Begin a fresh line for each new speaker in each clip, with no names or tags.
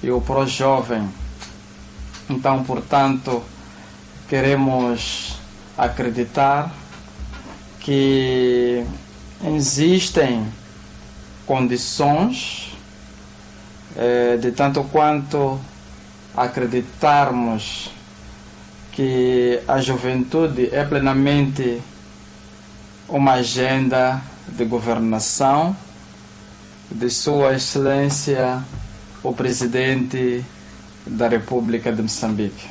e o pró-jovem. Então, portanto, queremos acreditar que existem condições, de tanto quanto acreditarmos que a juventude é plenamente uma agenda de governação de Sua Excelência o Presidente da República de Moçambique.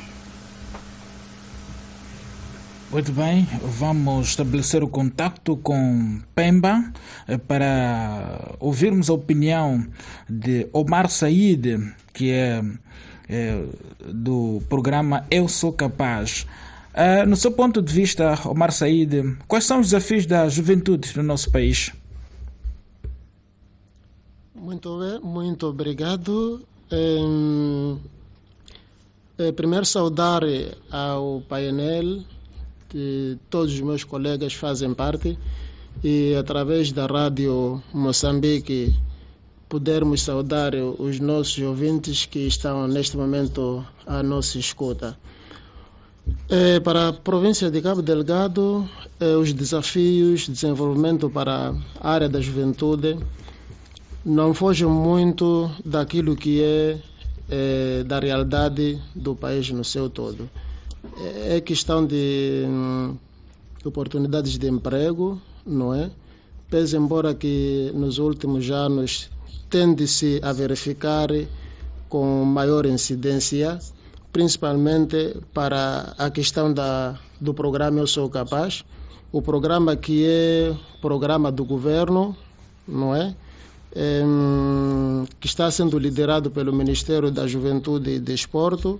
Muito bem, vamos estabelecer o contacto com Pemba para ouvirmos a opinião de Omar Said, que é do programa Eu Sou Capaz. No seu ponto de vista, Omar Said, quais são os desafios da juventude no nosso país?
Muito obrigado. Primeiro saudar ao painel, que todos os meus colegas fazem parte, e através da Rádio Moçambique pudermos saudar os nossos ouvintes que estão neste momento à nossa escuta. Para a província de Cabo Delgado, os desafios de desenvolvimento para a área da juventude não fogem muito daquilo que é da realidade do país no seu todo. É questão de oportunidades de emprego, não é? Pese embora que nos últimos anos tende-se a verificar com maior incidência, principalmente para a questão do programa Eu Sou Capaz, o programa que é programa do governo, não é? Que está sendo liderado pelo Ministério da Juventude e Desporto,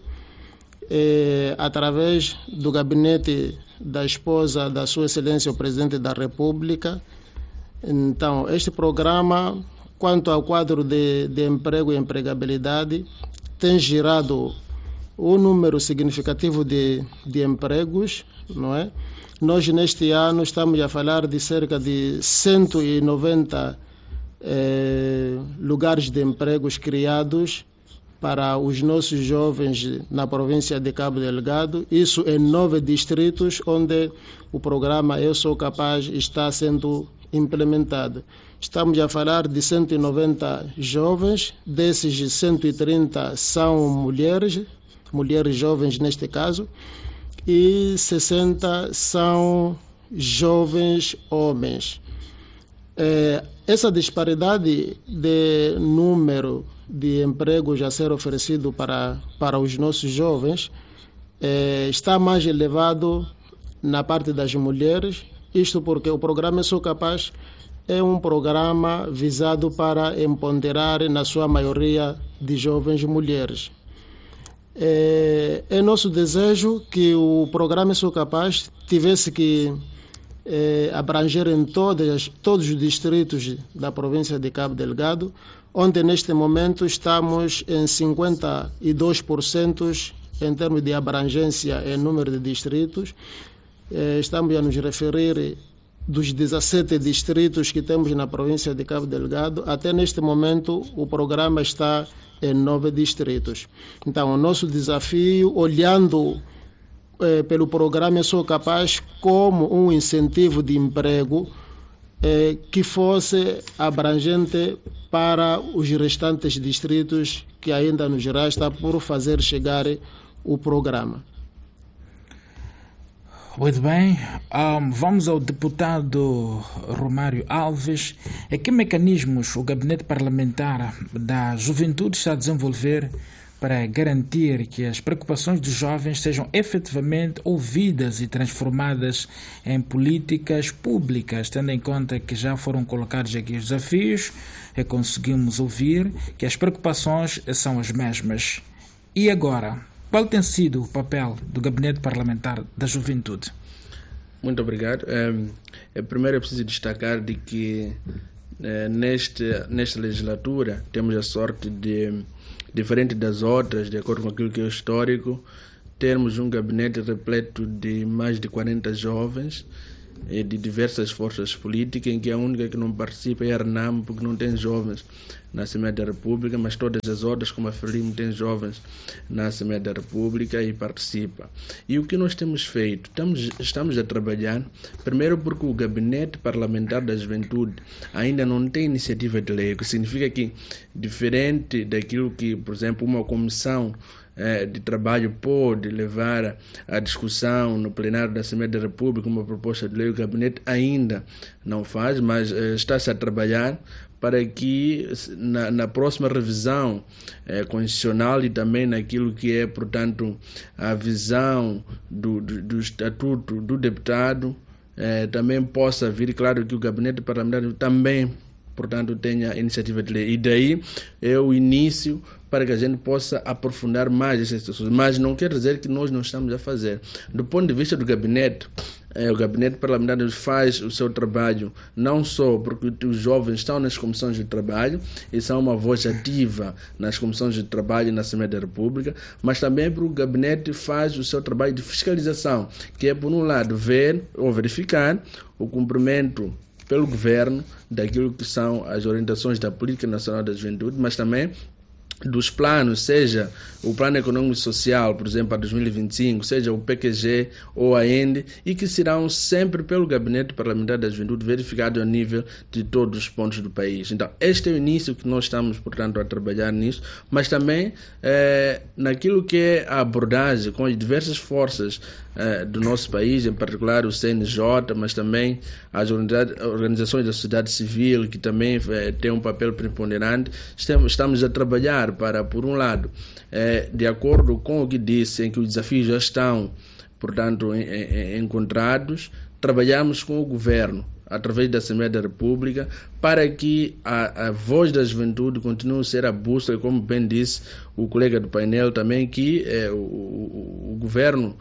através do gabinete da esposa da Sua Excelência o Presidente da República. Então, este programa, quanto ao quadro de emprego e empregabilidade, tem gerado um número significativo de empregos, não é? Nós, neste ano, estamos a falar de cerca de 190 lugares de empregos criados para os nossos jovens na província de Cabo Delgado, isso em 9 distritos onde o programa Eu Sou Capaz está sendo implementado. Estamos a falar de 190 jovens, desses 130 são mulheres jovens neste caso, e 60 são jovens homens. Essa disparidade de número de empregos a ser oferecido para os nossos jovens está mais elevado na parte das mulheres, isto porque o programa Eu Sou Capaz é um programa visado para empoderar, na sua maioria, de jovens mulheres. É nosso desejo que o programa Eu Sou Capaz tivesse que abranger em todos os distritos da província de Cabo Delgado, onde neste momento estamos em 52% em termos de abrangência em número de distritos. Estamos a nos referir dos 17 distritos que temos na província de Cabo Delgado. Até neste momento o programa está em 9 distritos. Então, o nosso desafio, olhando pelo programa Eu Sou Capaz como um incentivo de emprego que fosse abrangente para os restantes distritos que ainda nos resta por fazer chegar o programa.
Muito bem, vamos ao deputado Romário Alves. Que mecanismos o Gabinete Parlamentar da Juventude está a desenvolver para garantir que as preocupações dos jovens sejam efetivamente ouvidas e transformadas em políticas públicas, tendo em conta que já foram colocados aqui os desafios e conseguimos ouvir que as preocupações são as mesmas. E agora, qual tem sido o papel do Gabinete Parlamentar da Juventude?
Muito obrigado. Primeiro é preciso destacar de que nesta legislatura temos a sorte de, diferente das outras, de acordo com aquilo que é o histórico, termos um gabinete repleto de mais de 40 jovens de diversas forças políticas, em que a única que não participa é a RENAM, porque não tem jovens na Assembleia da República, mas todas as outras, como a FRELIM, tem jovens na Assembleia da República e participa. E o que nós temos feito? Estamos a trabalhar, primeiro porque o Gabinete Parlamentar da Juventude ainda não tem iniciativa de lei, o que significa que, diferente daquilo que, por exemplo, uma comissão de trabalho pode levar à discussão no plenário da Assembleia da República uma proposta de lei, o Gabinete ainda não faz, mas está-se a trabalhar para que na próxima revisão constitucional e também naquilo que é, portanto, a visão do estatuto do deputado, também possa vir, claro que o Gabinete Parlamentar também, portanto, tenha iniciativa de lei. E daí é o início para que a gente possa aprofundar mais essas situações. Mas não quer dizer que nós não estamos a fazer. Do ponto de vista do Gabinete, o Gabinete Parlamentar faz o seu trabalho não só porque os jovens estão nas comissões de trabalho e são uma voz ativa nas comissões de trabalho na Assembleia da República, mas também porque o Gabinete faz o seu trabalho de fiscalização, que é, por um lado, ver ou verificar o cumprimento pelo governo daquilo que são as orientações da Política Nacional da Juventude, mas também dos planos, seja o Plano Econômico e Social, por exemplo, para 2025, seja o PQG ou a ENDE, e que serão sempre pelo Gabinete Parlamentar da Juventude verificados a nível de todos os pontos do país. Então, este é o início que nós estamos, portanto, a trabalhar nisso, mas também naquilo que é a abordagem com as diversas forças do nosso país, em particular o CNJ, mas também as organizações da sociedade civil, que também têm um papel preponderante. Estamos a trabalhar para, por um lado, de acordo com o que disse, em que os desafios já estão, portanto, encontrados, trabalhamos com o governo, através da Assembleia da República, para que a voz da juventude continue a ser a bússola, como bem disse o colega do painel também, que o governo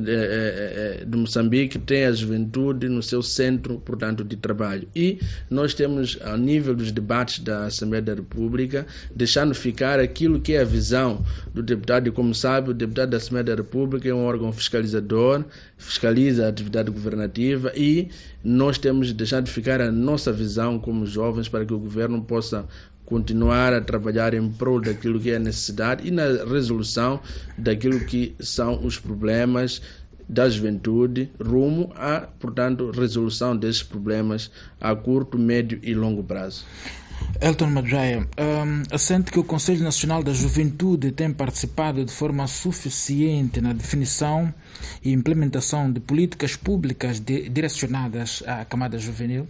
de Moçambique tem a juventude no seu centro, portanto, de trabalho. E nós temos, ao nível dos debates da Assembleia da República, deixando ficar aquilo que é a visão do deputado. E, como sabe, o deputado da Assembleia da República é um órgão fiscalizador, fiscaliza a atividade governativa, e nós temos deixado ficar a nossa visão como jovens para que o governo possa continuar a trabalhar em prol daquilo que é a necessidade e na resolução daquilo que são os problemas da juventude, rumo à, portanto, resolução desses problemas a curto, médio e longo prazo.
Elton Madjaya, assente que o Conselho Nacional da Juventude tem participado de forma suficiente na definição e implementação de políticas públicas direcionadas à camada juvenil?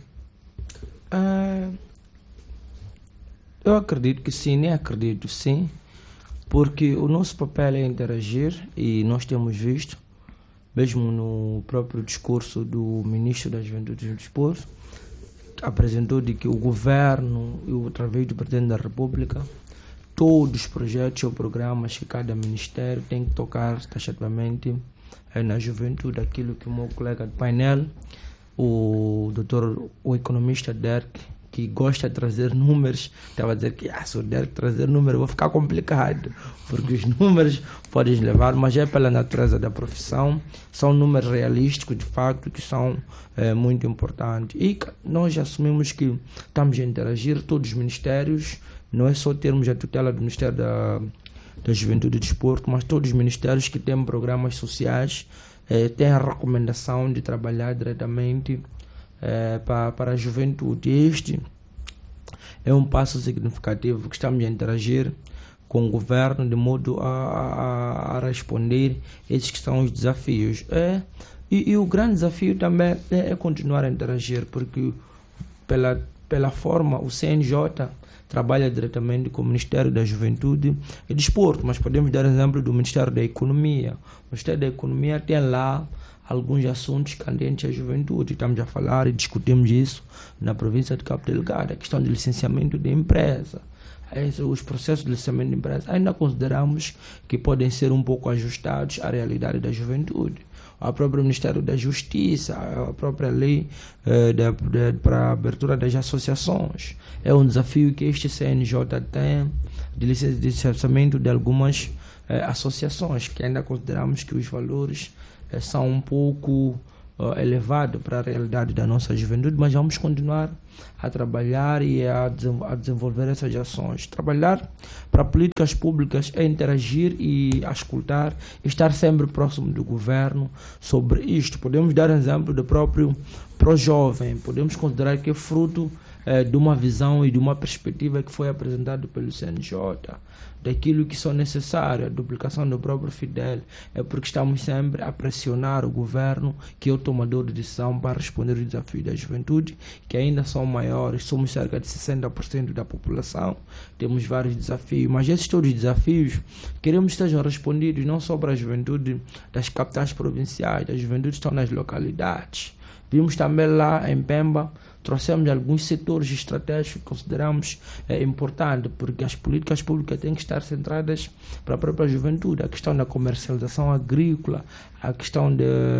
Eu acredito que sim, nem acredito sim, porque o nosso papel é interagir, e nós temos visto, mesmo no próprio discurso do Ministro da Juventude e do Desporto, apresentou de que o governo, através do Presidente da República, todos os projetos ou programas que cada ministério tem que tocar taxativamente na juventude. Aquilo que o meu colega de painel, o economista Derek, que gosta de trazer números, estava a dizer que se o Derek trazer números vai ficar complicado, porque os números podem levar, mas é pela natureza da profissão, são números realísticos, de facto, que são muito importantes. E nós assumimos que estamos a interagir, todos os ministérios, não é só termos a tutela do Ministério da Juventude e do Desporto, mas todos os ministérios que têm programas sociais têm a recomendação de trabalhar diretamente para a juventude. Este é um passo significativo que estamos a interagir com o governo de modo a responder esses que são os desafios. E o grande desafio também é continuar a interagir, porque pela forma o CNJ trabalha diretamente com o Ministério da Juventude e Desporto, mas podemos dar exemplo do Ministério da Economia. O Ministério da Economia tem lá alguns assuntos candentes à juventude. Estamos a falar e discutimos isso na província de Cabo Delgado, a questão de licenciamento de empresa. Os processos de licenciamento de empresa ainda consideramos que podem ser um pouco ajustados à realidade da juventude. O próprio Ministério da Justiça, a própria lei para a abertura das associações. É um desafio que este CNJ tem de licenciamento de algumas associações, que ainda consideramos que os valores são um pouco elevado para a realidade da nossa juventude, mas vamos continuar a trabalhar e a desenvolver essas ações. Trabalhar para políticas públicas é interagir e a escutar, estar sempre próximo do governo sobre isto. Podemos dar exemplo do próprio Pro-Jovem, podemos considerar que é fruto de uma visão e de uma perspectiva que foi apresentado pelo CNJ, daquilo que são necessários, a duplicação do próprio Fidel, é porque estamos sempre a pressionar o governo, que é o tomador de decisão, para responder aos desafios da juventude, que ainda são maiores, somos cerca de 60% da população, temos vários desafios, mas esses todos os desafios queremos que sejam respondidos não só para a juventude das capitais provinciais, as juventudes estão nas localidades. Vimos também lá em Pemba, trouxemos alguns setores estratégicos que consideramos importantes, porque as políticas públicas têm que estar centradas para a própria juventude. A questão da comercialização agrícola, a questão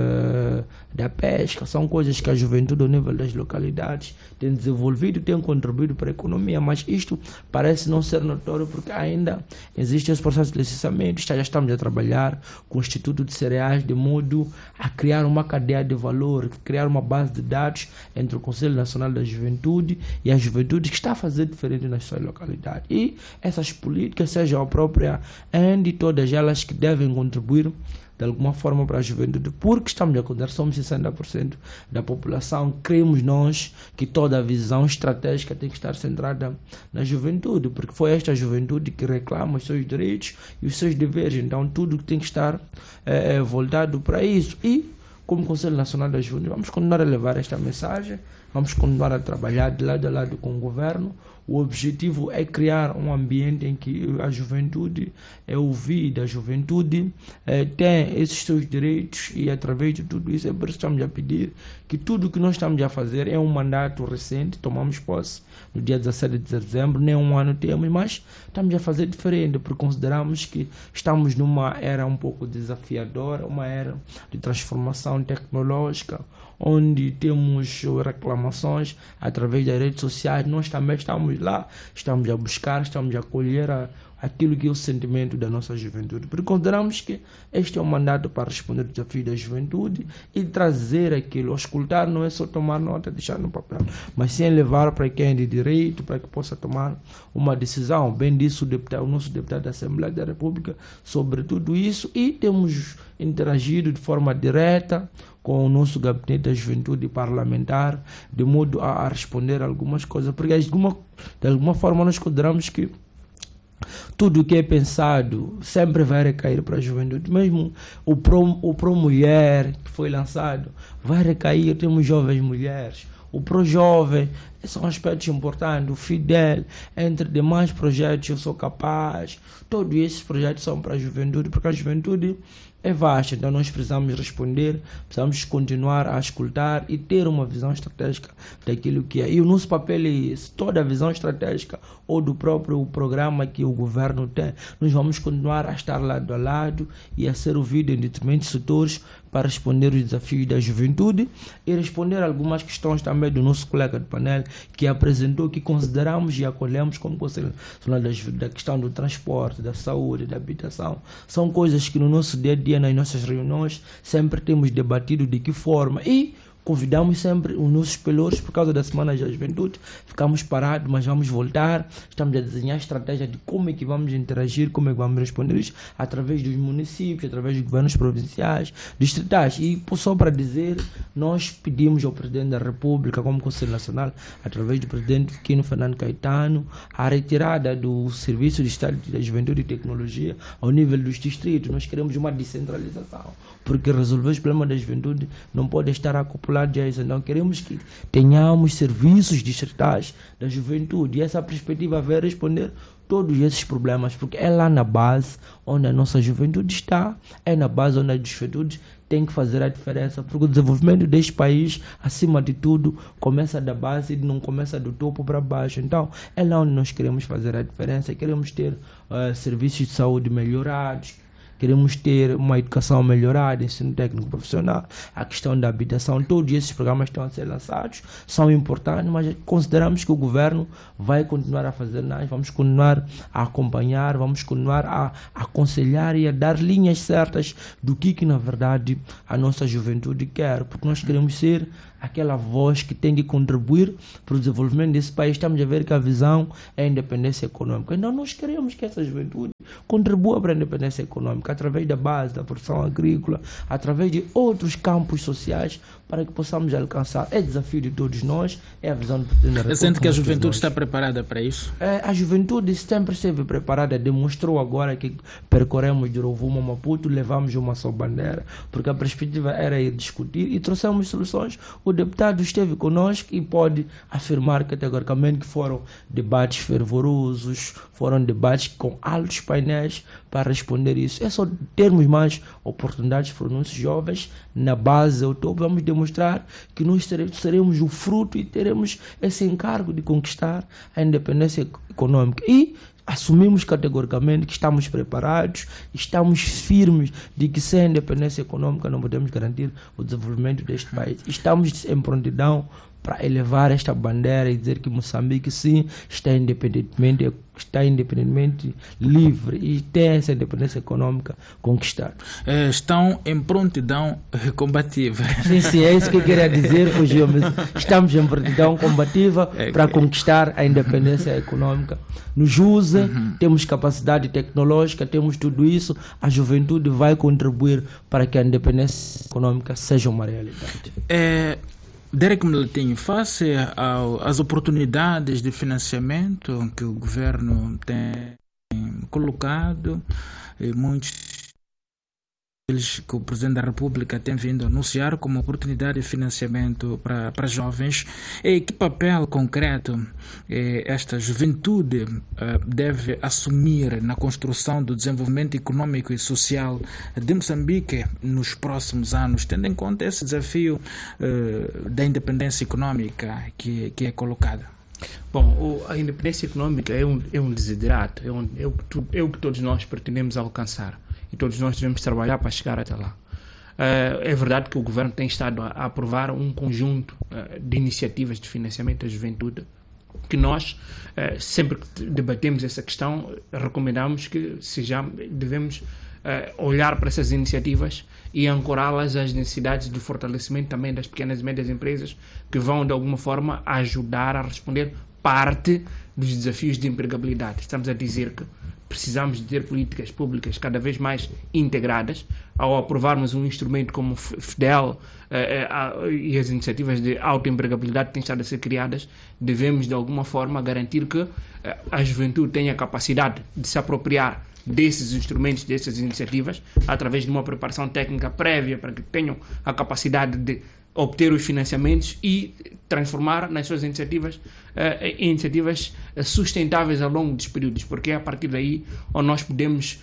da pesca, são coisas que a juventude ao nível das localidades tem desenvolvido e tem contribuído para a economia, mas isto parece não ser notório porque ainda existe esse processo de licenciamento. Já estamos a trabalhar com o Instituto de Cereais de modo a criar uma cadeia de valor, criar uma base de dados entre o Conselho Nacional da Juventude e a juventude que está a fazer diferente nas suas localidades. E essas políticas, seja a própria ENDE, todas elas que devem contribuir de alguma forma para a juventude, porque estamos a contar, somos 60% da população, cremos nós que toda a visão estratégica tem que estar centrada na juventude, porque foi esta juventude que reclama os seus direitos e os seus deveres, então tudo tem que estar voltado para isso. E como Conselho Nacional da Juventude, vamos continuar a levar esta mensagem, vamos continuar a trabalhar de lado a lado com o governo. O objetivo é criar um ambiente em que a juventude é ouvida, a juventude tem esses seus direitos, e através de tudo isso é por isso que estamos a pedir que tudo o que nós estamos a fazer é um mandato recente, tomamos posse no dia 17 de dezembro, nem um ano temos, mas estamos a fazer diferente, porque consideramos que estamos numa era um pouco desafiadora, uma era de transformação tecnológica, onde temos reclamações através das redes sociais. Nós também estamos lá, estamos a buscar, estamos a colher aquilo que é o sentimento da nossa juventude, porque consideramos que este é um mandato para responder ao desafio da juventude e trazer aquilo. Escutar não é só tomar nota, deixar no papel, mas sim levar para quem é de direito, para que possa tomar uma decisão. Bem disse o nosso deputado da Assembleia da República sobre tudo isso, e temos interagido de forma direta com o nosso gabinete da juventude parlamentar, de modo a responder algumas coisas, porque de alguma forma nós consideramos que tudo o que é pensado sempre vai recair para a juventude. Mesmo o Pro Mulher que foi lançado vai recair, temos jovens mulheres. O Pro-Jovem são aspectos importantes. O Fidel, entre demais projetos, Eu Sou Capaz. Todos esses projetos são para a juventude, porque a juventude é vasta, então nós precisamos responder, precisamos continuar a escutar e ter uma visão estratégica daquilo que é. E o nosso papel é esse, toda a visão estratégica ou do próprio programa que o governo tem, nós vamos continuar a estar lado a lado e a ser ouvido em diferentes setores para responder os desafios da juventude e responder algumas questões também do nosso colega de painel que apresentou, que consideramos e acolhemos como Conselho Nacional da Juventude, da questão do transporte, da saúde, da habitação. São coisas que no nosso dia a dia, nas nossas reuniões, sempre temos debatido de que forma, e convidamos sempre os nossos pelouros. Por causa da Semana da Juventude ficamos parados, mas vamos voltar. Estamos a desenhar estratégia de como é que vamos interagir, como é que vamos responder isso, através dos municípios, através dos governos provinciais, distritais. E só para dizer, nós pedimos ao Presidente da República, como Conselho Nacional, através do Presidente Quino Fernando Caetano, a retirada do Serviço de Estado da Juventude e Tecnologia ao nível dos distritos. Nós queremos uma descentralização, porque resolver os problemas da juventude não pode estar acoplado a isso. Então queremos que tenhamos serviços distritais da juventude, e essa perspectiva vai responder todos esses problemas, porque é lá na base onde a nossa juventude está, é na base onde a juventude tem que fazer a diferença, porque o desenvolvimento deste país, acima de tudo, começa da base e não começa do topo para baixo. Então é lá onde nós queremos fazer a diferença, queremos ter serviços de saúde melhorados, queremos ter uma educação melhorada, ensino técnico profissional, a questão da habitação. Todos esses programas estão a ser lançados, são importantes, mas consideramos que o governo vai continuar a fazer, nós vamos continuar a acompanhar, vamos continuar a aconselhar e a dar linhas certas do que na verdade a nossa juventude quer, porque nós queremos ser aquela voz que tem que contribuir para o desenvolvimento desse país. Estamos a ver que a visão é a independência econômica. Então nós queremos que essa juventude contribua para a independência econômica através da base, da produção agrícola, através de outros campos sociais, para que possamos alcançar. É desafio de todos nós, é a visão do Presidente da República.
Sente que a juventude está preparada para isso?
A juventude sempre esteve preparada, demonstrou agora que percorremos de Rovuma a Maputo, levamos uma só bandeira, porque a perspectiva era ir discutir e trouxemos soluções. O deputado esteve conosco e pode afirmar categoricamente que foram debates fervorosos, foram debates com altos painéis para responder isso. É só termos mais oportunidades para os nossos jovens na base ao topo. Vamos demonstrar que nós seremos o fruto e teremos esse encargo de conquistar a independência econômica. E assumimos categoricamente que estamos preparados, estamos firmes de que sem a independência econômica não podemos garantir o desenvolvimento deste país. Estamos em prontidão para elevar esta bandeira e dizer que Moçambique sim está independentemente livre e tem essa independência econômica conquistada.
Estão em prontidão combativa.
Sim, é isso que eu queria dizer, Fugio. Estamos em prontidão combativa para conquistar a independência econômica. Nos usa, temos capacidade tecnológica, temos tudo isso. A juventude vai contribuir para que a independência econômica seja uma realidade.
Derek Meletinho, face às oportunidades de financiamento que o governo tem colocado, muitos deles que o Presidente da República tem vindo a anunciar como oportunidade de financiamento para jovens, que papel concreto esta juventude deve assumir na construção do desenvolvimento econômico e social de Moçambique nos próximos anos, tendo em conta esse desafio da independência econômica que é colocado?
Bom, a independência econômica é um desiderato, é o que todos nós pretendemos alcançar. E todos nós devemos trabalhar para chegar até lá. É verdade que o governo tem estado a aprovar um conjunto de iniciativas de financiamento da juventude, que nós, sempre que debatemos essa questão, recomendamos que devemos olhar para essas iniciativas e ancorá-las às necessidades de fortalecimento também das pequenas e médias empresas, que vão, de alguma forma, ajudar a responder parte dos desafios de empregabilidade. Estamos a dizer que precisamos de ter políticas públicas cada vez mais integradas. Ao aprovarmos um instrumento como o FDEL e as iniciativas de autoempregabilidade que têm estado a ser criadas, devemos de alguma forma garantir que a juventude tenha a capacidade de se apropriar desses instrumentos, dessas iniciativas, através de uma preparação técnica prévia para que tenham a capacidade de obter os financiamentos e transformar nas suas iniciativas em iniciativas sustentáveis ao longo dos períodos, porque é a partir daí onde nós podemos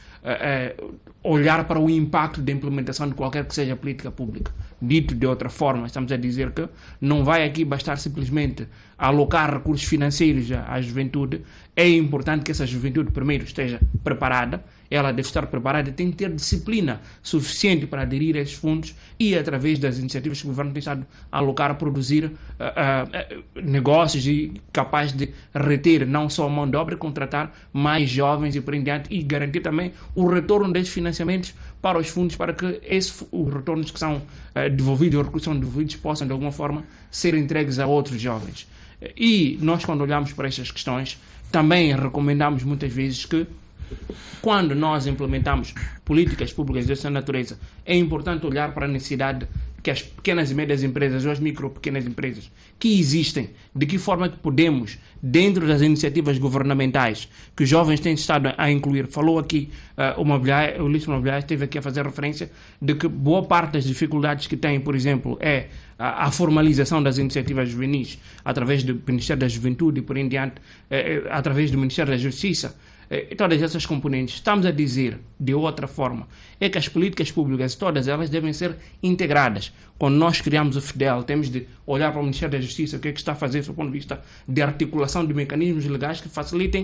olhar para o impacto da implementação de qualquer que seja a política pública. Dito de outra forma, estamos a dizer que não vai aqui bastar simplesmente alocar recursos financeiros à juventude. É importante que essa juventude primeiro esteja preparada, ela deve estar preparada e tem que ter disciplina suficiente para aderir a esses fundos e, através das iniciativas que o governo tem estado a alocar, a produzir negócios e capaz de reter não só a mão de obra, contratar mais jovens e por em diante, e garantir também o retorno desses financiamentos para os fundos, para que os retornos que são devolvidos, os recursos que são devolvidos, possam de alguma forma ser entregues a outros jovens. E nós, quando olhamos para estas questões, também recomendamos muitas vezes que, quando nós implementamos políticas públicas dessa natureza, é importante olhar para a necessidade que as pequenas e médias empresas, ou as pequenas empresas que existem, de que forma que podemos, dentro das iniciativas governamentais que os jovens têm estado a incluir. Falou aqui o Ulisses Mobiliário esteve aqui a fazer referência de que boa parte das dificuldades que tem, por exemplo, é a formalização das iniciativas juvenis através do Ministério da Juventude e por em diante, através do Ministério da Justiça. Todas essas componentes, estamos a dizer de outra forma, é que as políticas públicas, todas elas devem ser integradas. Quando nós criamos o FDEL, temos de olhar para o Ministério da Justiça, o que é que está a fazer do ponto de vista de articulação de mecanismos legais que facilitem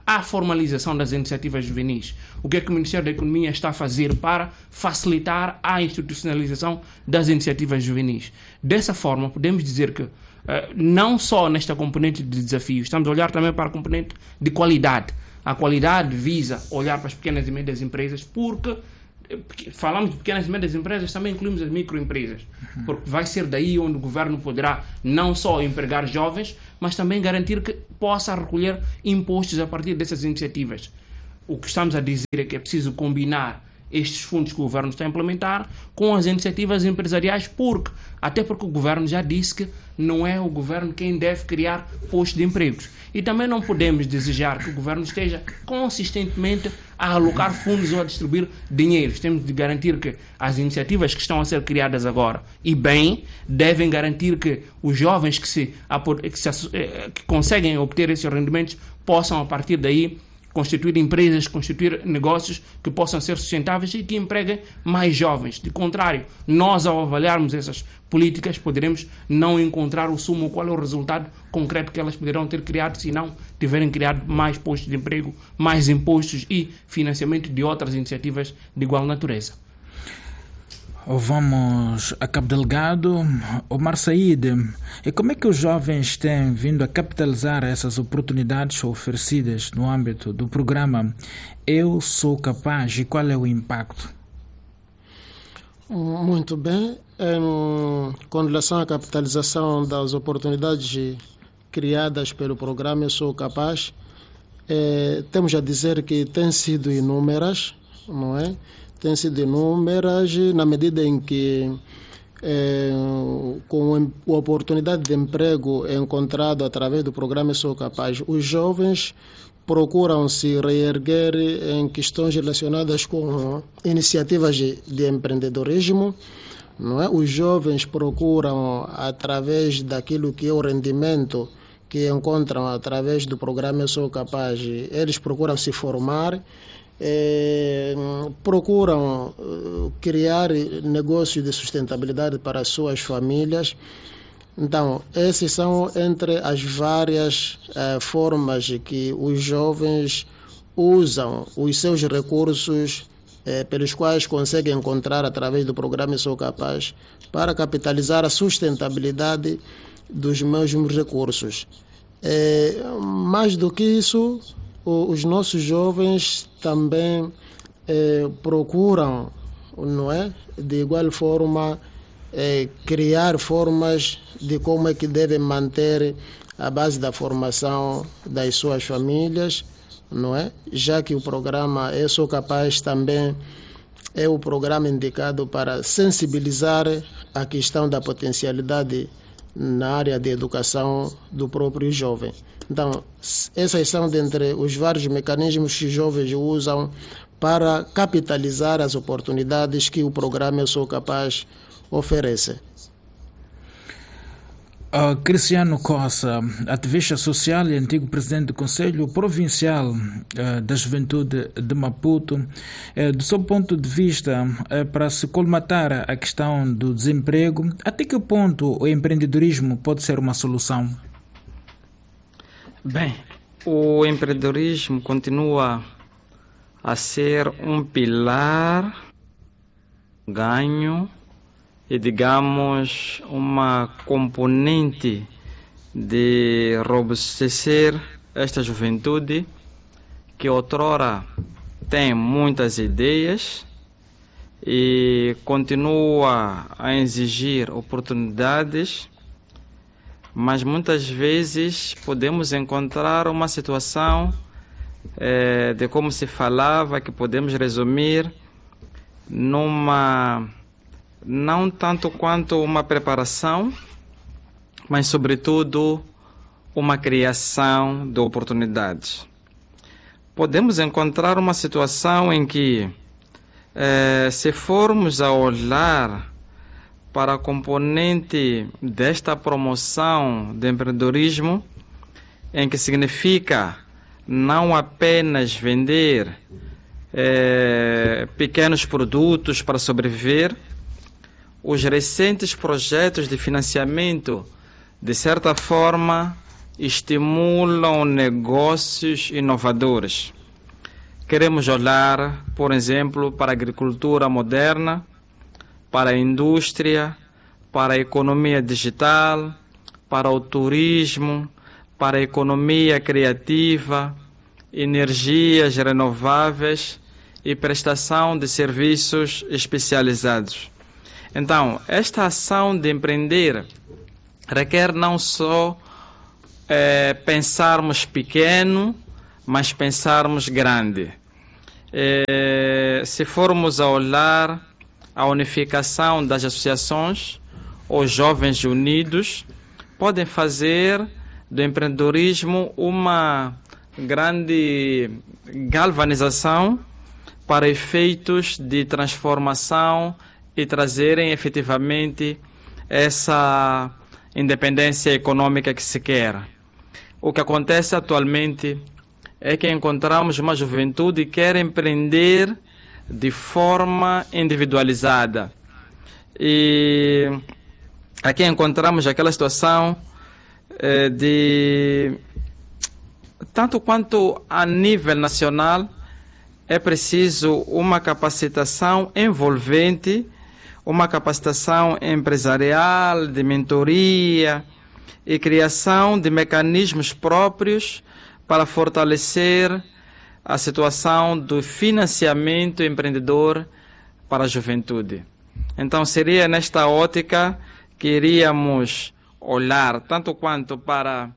à formalização das iniciativas juvenis. O que é que o Ministério da Economia está a fazer para facilitar a institucionalização das iniciativas juvenis? Dessa forma, podemos dizer que não só nesta componente de desafios, estamos a olhar também para a componente de qualidade. A qualidade visa olhar para as pequenas e médias empresas, porque falamos de pequenas e médias empresas, também incluímos as microempresas, porque vai ser daí onde o governo poderá não só empregar jovens, mas também garantir que possa recolher impostos a partir dessas iniciativas. O que estamos a dizer é que é preciso combinar estes fundos que o governo está a implementar com as iniciativas empresariais, até porque o governo já disse que não é o governo quem deve criar postos de empregos. E também não podemos desejar que o governo esteja consistentemente a alocar fundos ou a distribuir dinheiros. Temos de garantir que as iniciativas que estão a ser criadas agora, e bem, devem garantir que os jovens que conseguem obter esses rendimentos possam, a partir daí, constituir empresas, constituir negócios que possam ser sustentáveis e que empreguem mais jovens. De contrário, nós, ao avaliarmos essas políticas, poderemos não encontrar o sumo, qual é o resultado concreto que elas poderão ter criado se não tiverem criado mais postos de emprego, mais impostos e financiamento de outras iniciativas de igual natureza.
Vamos a Cabo Delgado. Omar Said, e como é que os jovens têm vindo a capitalizar essas oportunidades oferecidas no âmbito do programa Eu Sou Capaz, e qual é o impacto?
Muito bem. Com relação à capitalização das oportunidades criadas pelo programa Eu Sou Capaz, temos a dizer que têm sido inúmeras, não é? Têm sido inúmeras na medida em que, com a oportunidade de emprego encontrado através do programa Eu Sou Capaz, os jovens procuram se reerguer em questões relacionadas com iniciativas de empreendedorismo, não é? Os jovens procuram, através daquilo que é o rendimento que encontram através do programa Eu Sou Capaz, eles procuram se formar, procuram criar negócios de sustentabilidade para as suas famílias. Então, essas são entre as várias formas que os jovens usam os seus recursos pelos quais conseguem encontrar através do programa Eu Sou Capaz para capitalizar a sustentabilidade dos mesmos recursos. Mais do que isso, os nossos jovens também procuram, não é, de igual forma, criar formas de como é que devem manter a base da formação das suas famílias, não é? Já que o programa Eu Sou Capaz também é o programa indicado para sensibilizar a questão da potencialidade na área de educação do próprio jovem. Então, essas são dentre os vários mecanismos que os jovens usam para capitalizar as oportunidades que o programa Eu Sou Capaz oferece.
Cristiano Costa, ativista social e antigo presidente do Conselho Provincial da Juventude de Maputo, do seu ponto de vista, para se colmatar a questão do desemprego, até que ponto o empreendedorismo pode ser uma solução?
Bem, o empreendedorismo continua a ser um pilar, ganho e, digamos, uma componente de robustecer esta juventude que outrora tem muitas ideias e continua a exigir oportunidades, mas muitas vezes podemos encontrar uma situação de como se falava, que podemos resumir numa, não tanto quanto uma preparação, mas sobretudo uma criação de oportunidades. Podemos encontrar uma situação em que, se formos a olhar para a componente desta promoção de empreendedorismo, em que significa não apenas vender pequenos produtos para sobreviver, os recentes projetos de financiamento, de certa forma, estimulam negócios inovadores. Queremos olhar, por exemplo, para a agricultura moderna, para a indústria, para a economia digital, para o turismo, para a economia criativa, energias renováveis e prestação de serviços especializados. Então, esta ação de empreender requer não só pensarmos pequeno, mas pensarmos grande. Se formos a olhar a unificação das associações, os jovens unidos podem fazer do empreendedorismo uma grande galvanização para efeitos de transformação e trazerem efetivamente essa independência econômica que se quer. O que acontece atualmente é que encontramos uma juventude que quer empreender de forma individualizada. E aqui encontramos aquela situação de, tanto quanto a nível nacional, é preciso uma capacitação envolvente, uma capacitação empresarial, de mentoria e criação de mecanismos próprios para fortalecer a situação do financiamento empreendedor para a juventude. Então, seria nesta ótica que iríamos olhar tanto quanto para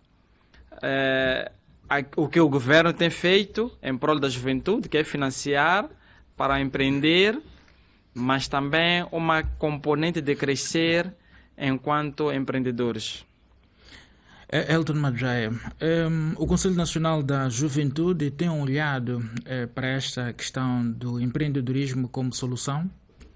o que o governo tem feito em prol da juventude, que é financiar para empreender, mas também uma componente de crescer enquanto empreendedores.
Elton Madjaia, o Conselho Nacional da Juventude tem olhado para esta questão do empreendedorismo como solução?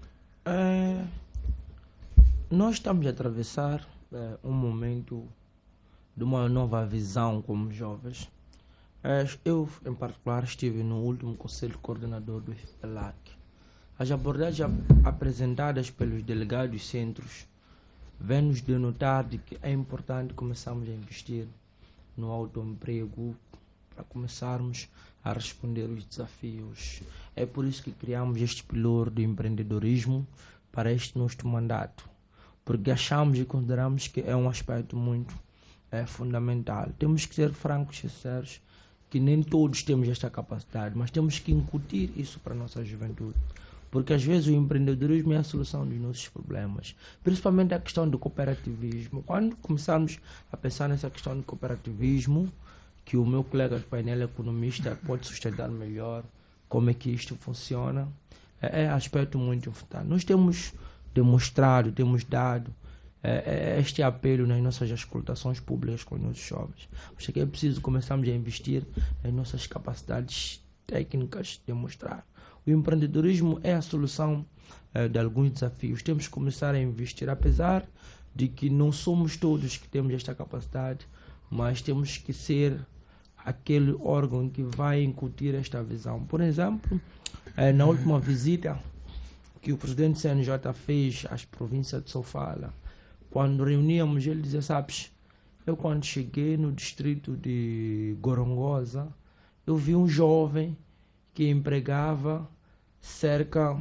Nós estamos a atravessar um momento de uma nova visão como jovens. Eu, em particular, estive no último Conselho Coordenador do FPLAC. As abordagens apresentadas pelos delegados centros vêm-nos denotar de que é importante começarmos a investir no autoemprego para começarmos a responder aos desafios. É por isso que criamos este pilar de empreendedorismo para este nosso mandato, porque achamos e consideramos que é um aspecto muito fundamental. Temos que ser francos e sinceros que nem todos temos esta capacidade, mas temos que incutir isso para a nossa juventude. Porque às vezes o empreendedorismo é a solução dos nossos problemas, principalmente a questão do cooperativismo. Quando começarmos a pensar nessa questão do cooperativismo, que o meu colega de painel economista pode sustentar melhor como é que isto funciona, é aspecto muito importante. Nós temos demonstrado, temos dado este apelo nas nossas escutações públicas com os nossos jovens. Acho que é preciso começarmos a investir em nossas capacidades técnicas, demonstrar. O empreendedorismo é a solução de alguns desafios. Temos que começar a investir, apesar de que não somos todos que temos esta capacidade, mas temos que ser aquele órgão que vai incutir esta visão. Por exemplo, na última visita que o presidente CNJ fez às províncias de Sofala, quando reuníamos, ele dizia, sabes, eu quando cheguei no distrito de Gorongosa, eu vi um jovem que empregava cerca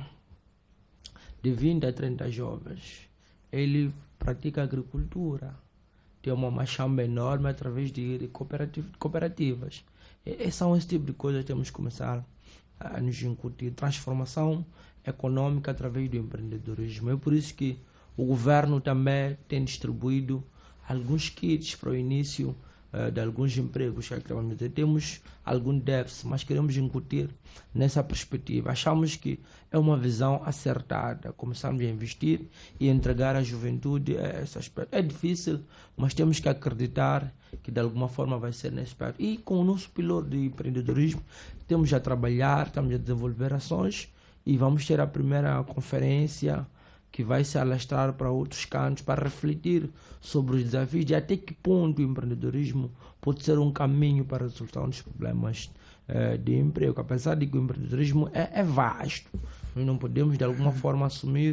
de 20 a 30 jovens. Ele pratica agricultura, tem uma machamba enorme através de cooperativas. E são esse tipo de coisas que temos que começar a nos incutir. Transformação econômica através do empreendedorismo. É por isso que o governo também tem distribuído alguns kits para o início de alguns empregos que acabamos de ter. Temos algum déficit, mas queremos incutir nessa perspectiva. Achamos que é uma visão acertada. Começarmos a investir e entregar à juventude esse aspecto. É difícil, mas temos que acreditar que de alguma forma vai ser nesse aspecto. E com o nosso pilar de empreendedorismo, temos a trabalhar, estamos a desenvolver ações e vamos ter a primeira conferência que vai se alastrar para outros cantos para refletir sobre os desafios de até que ponto o empreendedorismo pode ser um caminho para a resolução dos problemas de emprego. Apesar de que o empreendedorismo é vasto, nós não podemos de alguma forma assumir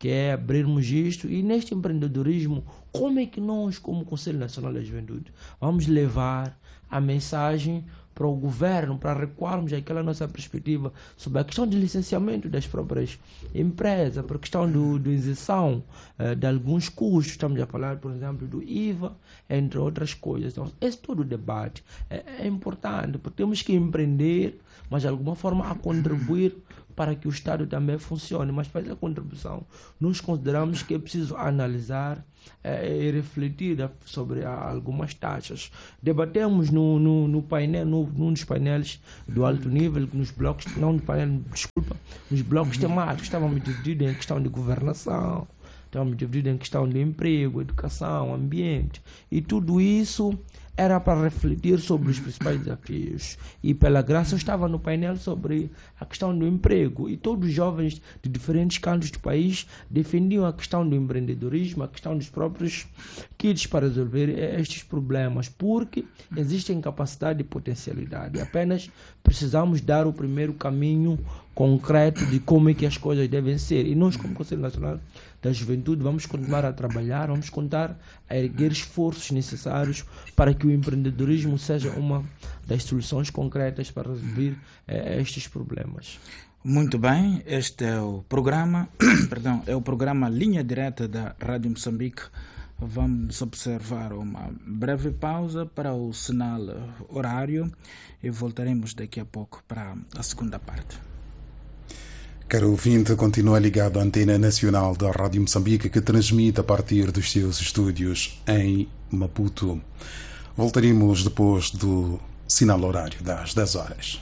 que é abrirmos isto. E neste empreendedorismo, como é que nós, como Conselho Nacional da Juventude, vamos levar a mensagem para o governo, para recuarmos aquela nossa perspectiva sobre a questão de licenciamento das próprias empresas, para a questão de isenção de alguns custos. Estamos a falar, por exemplo, do IVA, entre outras coisas. Então, esse todo o debate é importante, porque temos que empreender, mas de alguma forma a contribuir para que o Estado também funcione. Mas para essa contribuição, nós consideramos que é preciso analisar e refletir sobre algumas taxas. Debatemos no painel, num dos painéis do alto nível, nos blocos, não no painel, desculpa, nos blocos temáticos, estávamos divididos em questão de governação, estávamos divididos em questão de emprego, educação, ambiente, e tudo isso era para refletir sobre os principais desafios. E pela graça eu estava no painel sobre a questão do emprego, e todos os jovens de diferentes cantos do país defendiam a questão do empreendedorismo, a questão dos próprios kits para resolver estes problemas, porque existem capacidade e potencialidade. Apenas precisamos dar o primeiro caminho concreto de como é que as coisas devem ser. E nós, como Conselho Nacional da Juventude, vamos continuar a trabalhar, vamos continuar a erguer esforços necessários para que o empreendedorismo seja uma das soluções concretas para resolver estes problemas.
Muito bem, este é o programa, é o programa Linha Direta da Rádio Moçambique. Vamos observar uma breve pausa para o sinal horário e voltaremos daqui a pouco para a segunda parte.
Caro ouvinte, continua ligado à Antena Nacional da Rádio Moçambique, que transmite a partir dos seus estúdios em Maputo. Voltaremos depois do sinal horário das 10 horas.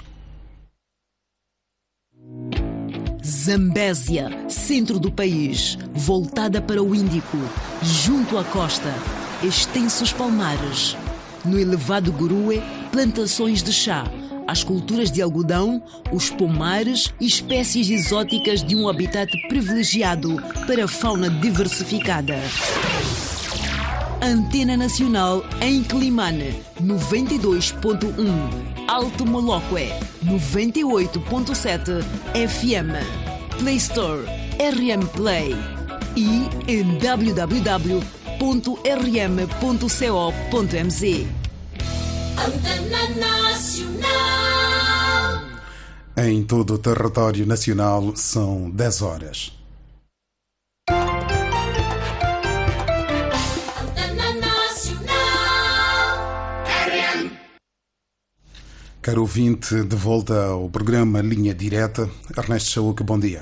Zambésia, centro do país, voltada para o Índico, junto à costa, extensos palmares. No elevado Gurue, plantações de chá, as culturas de algodão, os pomares e espécies exóticas de um habitat privilegiado para a fauna diversificada. Antena Nacional em Climane, 92.1. Alto Moloque, 98.7 FM. Play Store, RM Play. E em www.rm.co.mz. Antena Nacional.
Em todo o território nacional são 10 horas.
Antena Nacional. RM.
Caro ouvinte, de volta ao programa Linha Direta. Ernesto Chaúca, bom dia.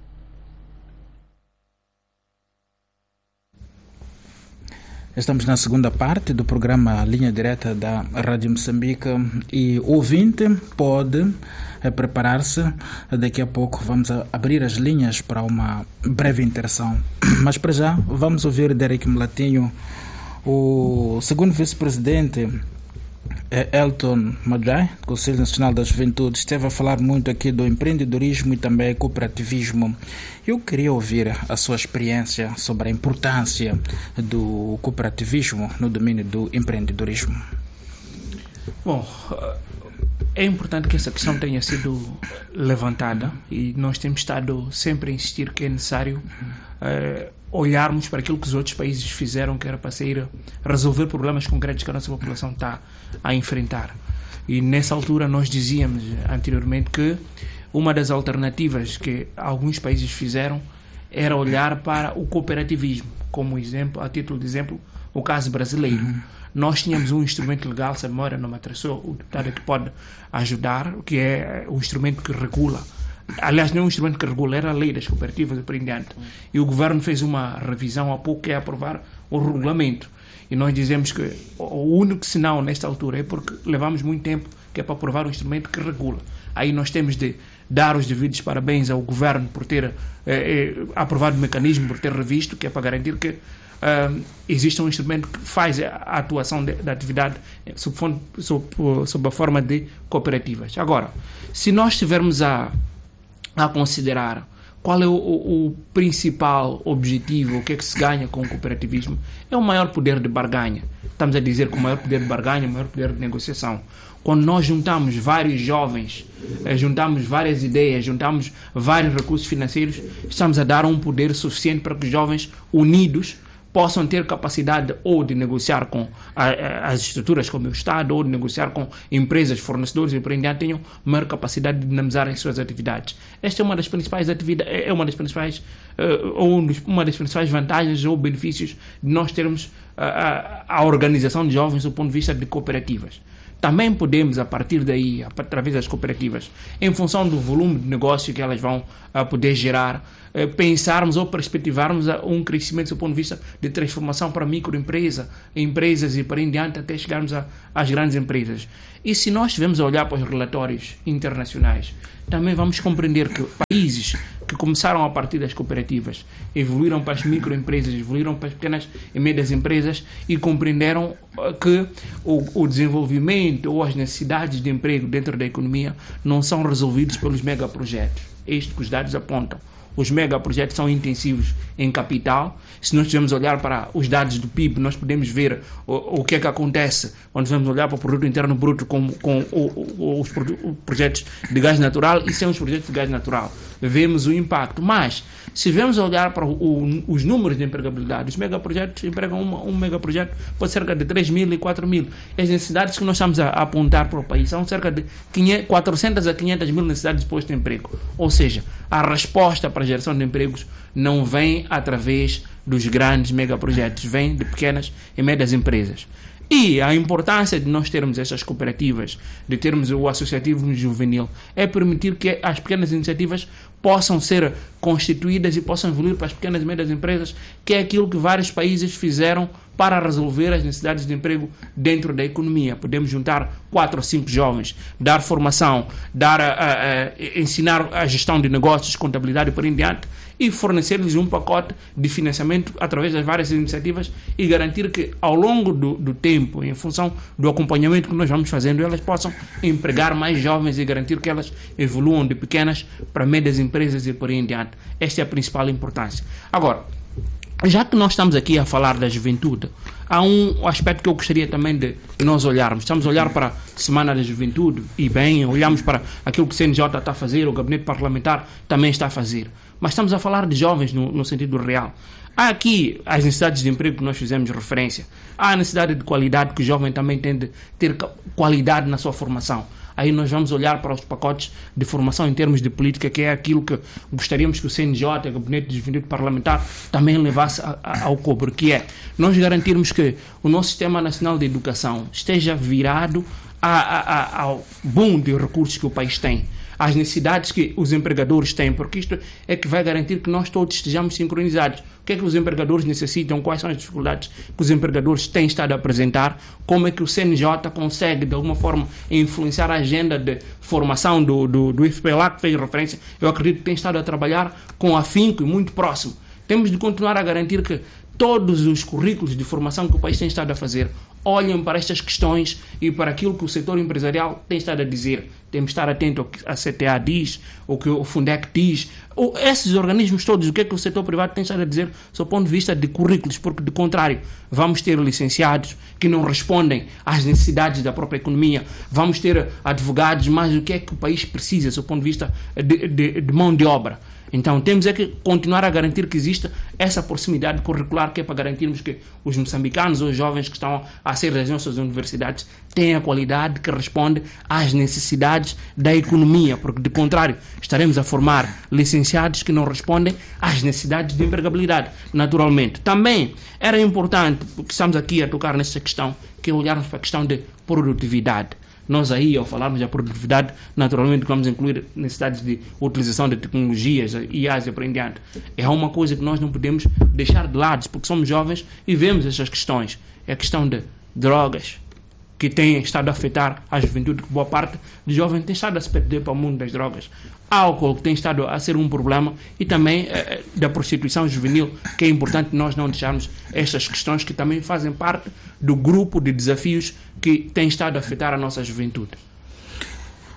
Estamos na segunda parte do programa Linha Direta da Rádio Moçambique e o ouvinte pode preparar-se. Daqui a pouco vamos abrir as linhas para uma breve interação. Mas para já vamos ouvir Derek Mlatinho, o segundo vice-presidente Elton Madrai, do Conselho Nacional da Juventude, esteve a falar muito aqui do empreendedorismo e também cooperativismo. Eu queria ouvir a sua experiência sobre a importância do cooperativismo no domínio do empreendedorismo.
Bom, é importante que essa questão tenha sido levantada e nós temos estado sempre a insistir que é necessário olharmos para aquilo que os outros países fizeram, que era para sair resolver problemas concretos que a nossa população está a enfrentar. E nessa altura nós dizíamos anteriormente que uma das alternativas que alguns países fizeram era olhar para o cooperativismo, como exemplo, a título de exemplo, o caso brasileiro. Nós tínhamos um instrumento legal, se a memória não me atrasou, o deputado que pode ajudar, que é o instrumento que regula. Aliás, não é um instrumento que regula, era a lei das cooperativas e por em diante. E o governo fez uma revisão há pouco, que é aprovar o regulamento. E nós dizemos que o único sinal nesta altura é porque levamos muito tempo que é para aprovar um instrumento que regula. Aí nós temos de dar os devidos parabéns ao governo por ter aprovado o mecanismo, por ter revisto, que é para garantir que existe um instrumento que faz a atuação da atividade sob a forma de cooperativas. Agora, se nós estivermos a considerar qual é o principal objetivo, o que é que se ganha com o cooperativismo? É o maior poder de barganha. Estamos a dizer que o maior poder de barganha é o maior poder de negociação. Quando nós juntamos vários jovens, juntamos várias ideias, juntamos vários recursos financeiros, estamos a dar um poder suficiente para que os jovens unidos possam ter capacidade ou de negociar com as estruturas como o Estado, ou de negociar com empresas, fornecedores e empreendedores, tenham maior capacidade de dinamizar as suas atividades. Esta é uma das principais atividades, uma das principais vantagens ou benefícios de nós termos a organização de jovens do ponto de vista de cooperativas. Também podemos, a partir daí, através das cooperativas, em função do volume de negócio que elas vão poder gerar, pensarmos ou perspectivarmos um crescimento do ponto de vista de transformação para microempresa, empresas e para em diante, até chegarmos às grandes empresas. E se nós estivermos a olhar para os relatórios internacionais, também vamos compreender que países que começaram a partir das cooperativas evoluíram para as microempresas, evoluíram para as pequenas e médias empresas e compreenderam que o desenvolvimento ou as necessidades de emprego dentro da economia não são resolvidos pelos megaprojetos. É isto que os dados apontam. Os megaprojetos são intensivos em capital. Se nós estivermos a olhar para os dados do PIB, nós podemos ver o que é que acontece quando vamos olhar para o produto interno bruto com os projetos de gás natural e sem os projetos de gás natural. Vemos o impacto. Mas, se vemos a olhar para os números de empregabilidade, os megaprojetos empregam um megaprojeto por cerca de 3.000 e 4.000. As necessidades que nós estamos a apontar para o país são cerca de 400 a 500 mil necessidades de posto de emprego. Ou seja, a resposta para a geração de empregos não vem através dos grandes megaprojetos, vem de pequenas e médias empresas. E a importância de nós termos essas cooperativas, de termos o associativismo juvenil, é permitir que as pequenas iniciativas possam ser constituídas e possam evoluir para as pequenas e médias empresas, que é aquilo que vários países fizeram para resolver as necessidades de emprego dentro da economia. Podemos juntar 4 ou 5 jovens, dar formação, ensinar a gestão de negócios, contabilidade e por em diante, e fornecer-lhes um pacote de financiamento através das várias iniciativas e garantir que ao longo do tempo, em função do acompanhamento que nós vamos fazendo, elas possam empregar mais jovens e garantir que elas evoluam de pequenas para médias empresas e por aí em diante. Esta é a principal importância. Agora, já que nós estamos aqui a falar da juventude, há um aspecto que eu gostaria também de nós olharmos. Estamos a olhar para a Semana da Juventude e bem, olhamos para aquilo que o CNJ está a fazer, o Gabinete Parlamentar também está a fazer. Mas estamos a falar de jovens no sentido real. Há aqui as necessidades de emprego que nós fizemos referência. Há a necessidade de qualidade, que o jovem também tem de ter qualidade na sua formação. Aí nós vamos olhar para os pacotes de formação em termos de política, que é aquilo que gostaríamos que o CNJ, o Gabinete de Juventude Parlamentar, também levasse ao cobro, que é nós garantirmos que o nosso Sistema Nacional de Educação esteja virado ao boom de recursos que o país tem, às necessidades que os empregadores têm, porque isto é que vai garantir que nós todos estejamos sincronizados. O que é que os empregadores necessitam, quais são as dificuldades que os empregadores têm estado a apresentar, como é que o CNJ consegue, de alguma forma, influenciar a agenda de formação do IFPLA, que fez referência. Eu acredito que tem estado a trabalhar com afinco e muito próximo. Temos de continuar a garantir que todos os currículos de formação que o país tem estado a fazer olhem para estas questões e para aquilo que o setor empresarial tem estado a dizer. Temos de estar atento ao que a CTA diz, o que o Fundec diz, ou esses organismos todos, o que é que o setor privado tem estado a dizer do ponto de vista de currículos, porque, de contrário, vamos ter licenciados que não respondem às necessidades da própria economia, vamos ter advogados, mas o que é que o país precisa do ponto de vista de mão de obra. Então temos é que continuar a garantir que exista essa proximidade curricular, que é para garantirmos que os moçambicanos ou os jovens que estão a sair das nossas universidades tenham a qualidade que responde às necessidades da economia, porque, de contrário, estaremos a formar licenciados que não respondem às necessidades de empregabilidade, naturalmente. Também era importante, porque estamos aqui a tocar nessa questão, que é olharmos para a questão de produtividade. Nós aí, ao falarmos da produtividade, naturalmente vamos incluir necessidades de utilização de tecnologias, IAs e por em diante. É uma coisa que nós não podemos deixar de lado, porque somos jovens e vemos essas questões. É a questão de drogas, que tem estado a afetar a juventude, que boa parte de jovens tem estado a se perder para o mundo das drogas. Álcool, que tem estado a ser um problema, e também da prostituição juvenil, que é importante nós não deixarmos estas questões que também fazem parte do grupo de desafios que tem estado a afetar a nossa juventude.